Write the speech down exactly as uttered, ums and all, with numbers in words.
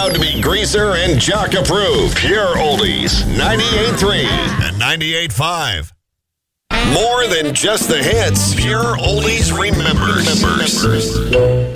proud to be Greaser and Jock approved. Pure Oldies, ninety-eight point three and ninety-eight point five. More than just the hits, Pure Oldies remembers. remembers.